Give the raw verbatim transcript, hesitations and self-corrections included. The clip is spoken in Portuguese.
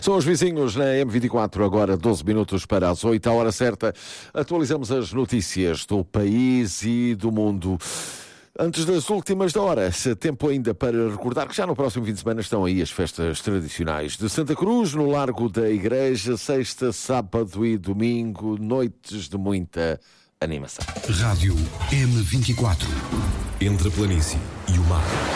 São os vizinhos na M vinte e quatro, agora doze minutos para as oito, a hora certa. Atualizamos as notícias do país e do mundo. Antes das últimas da hora, tempo ainda para recordar que já no próximo fim de semana estão aí as festas tradicionais de Santa Cruz, no Largo da Igreja, sexta, sábado e domingo, noites de muita animação. Rádio M vinte e quatro. Entre a planície e o mar.